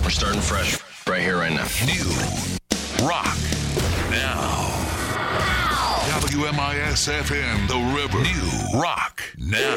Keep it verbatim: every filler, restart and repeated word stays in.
We're starting fresh right here, right now. New rock now. W M I S F M, The River. New rock now.